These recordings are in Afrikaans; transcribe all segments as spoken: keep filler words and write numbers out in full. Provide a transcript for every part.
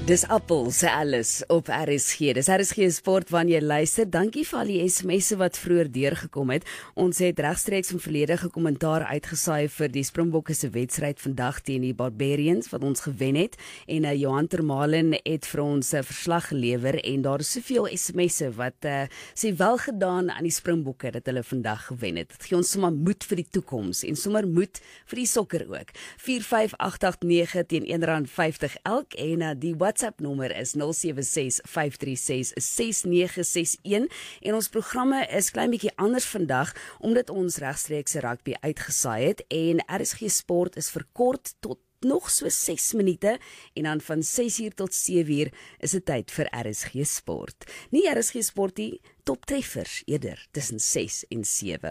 Dis Appel se Alice op R S G. Dis R S G Sport wanneer jy luister. Dankie vir al die S M S'e wat vroeër deurgekom het. Ons het regstreeks van volledige kommentaar uitgesaai vir die Springbokke se wedstryd vandag teen die Barbarians wat ons gewen het. En uh, Johan Termalen het vir ons 'n uh, verslag gelewer en daar is soveel S M S'e wat uh, sê welgedaan aan die Springbokke dat hulle vandag gewen het. Dit gee ons sommer moed vir die toekoms en sommer moed vir die sokker ook. vier vyf agt agt nege teen een rand vyftig elk en uh, die WhatsApp nommer is nul sewe ses vyf drie ses ses nege ses een en ons programme is klein bietjie anders vandag omdat ons regstreekse rugby uitgesaai het en R S G Sport is verkort tot nog so ses minute en dan van ses uur tot sewe uur is dit tyd vir R S G Sport. Nie R S G Sport die toptreffers eerder tussen ses en sewe.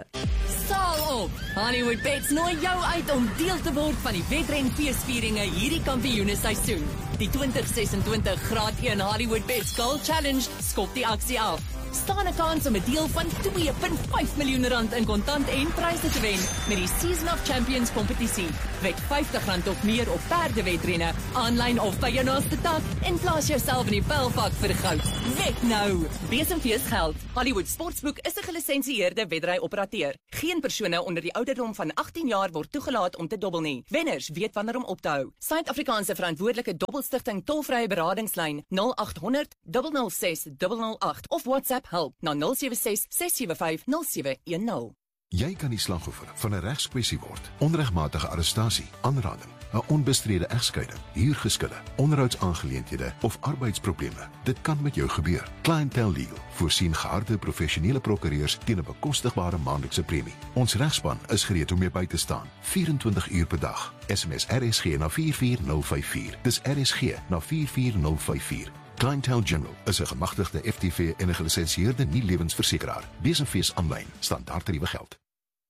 Saal op! Hollywood Bets nooi jou uit om deel te word van die wedren feesvieringe hierdie kampioenesseisoen. Die twintig sesentwintig graad een Hollywood Bets Gold Challenge skop die aksie af. Staan 'n kans om 'n deel van twee komma vyf miljoen rand in kontant en pryse te wen met die Season of Champions kompetisie. Wek vyftig rand of meer op perdewedrenne, aanlyn of by jou naaste tak en plaas jouself in die pylvak vir goud. Wek nou! Besemfees geld. Hollywood Sportsboek is 'n gelisensieerde wedry-operateur. Geen persone onder die ouderdom van agttien jaar word toegelaat om te dobbel nie. Wenners weet wanneer om op te hou. Suid-Afrikaanse verantwoordelike dobbelstigting tolvrye beradingslyn nul agt honderd nul nul ses nul nul agt of WhatsApp help na nul sewe ses ses sewe vyf nul sewe een nul. Jy kan die slagoffer van 'n regskwessie word. Onregmatige arrestasie, aanranding, 'n onbestrede egskeiding, huurgeskille, onderhoudsaangeleenthede of arbeidsprobleme. Dit kan met jou gebeur. Clientele Legal voorsien geharde professionele prokureurs teen 'n bekostigbare maandelikse premie. Ons regspan is gereed om jou by te staan, vyf en twintig uur per dag. S M S R S G na vier vier nul vyf vier. Dis R S G na vier vier nul vyf vier. Clientele General is 'n gemagtigde F T V en 'n gelisensieerde nie-lewensversekeraar. Besemfees aanlyn, standaardtariewe geld.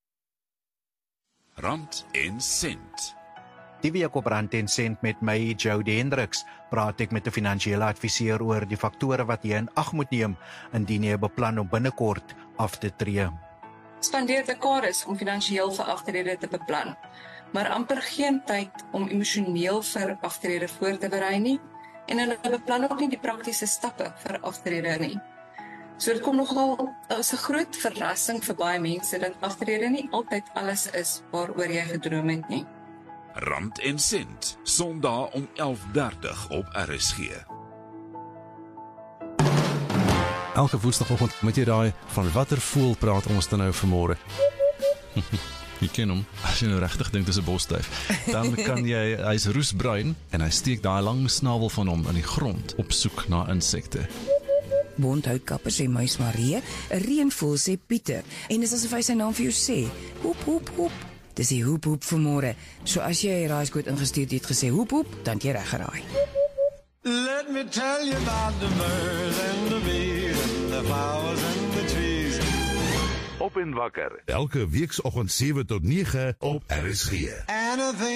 Rand en sent. Die week op Rand en Sent met my, Jody Hendricks, praat ek met 'n finansiële adviseur oor die faktore wat jy in ag moet neem indien jy beplan om binnekort af te tree. Spandeer dekades om finansiëel vir aftrede te beplan, maar amper geen tyd om emosioneel vir aftrede voor te berei nie, en hulle beplan ook nie die praktiese stappe vir aftrede nie. So dit kom nogal as 'n groot verrassing vir baie mense dat aftrede nie altyd alles is waaroor jy gedroom het nie. Rand en Sent, Sondag om elf dertig op R S G. Elke woensdagoggend moet jy daai van watter voël praat ons dan nou vanmôre. Jy ken hom, as jy nou regtig dink dis 'n bosduif. Dan kan jy, hy's roesbruin en hy steek daai lang snavel van hom in die grond op soek na insekte. Bondhoutkapper sê muis Marie, 'n reënvoël sê Pieter en dis asof hy sy naam vir jou sê. Hoep hoep hoep. Dis die hoep hoep vanmôre. So as jy raaiskoot ingestuur het gesê hoep hoep, dan het jy reg geraai. Let me tell you about the birds and the bees and the flowers and the trees. Op en wakker. Elke weeksoggend sewe tot nege op R S G. Anything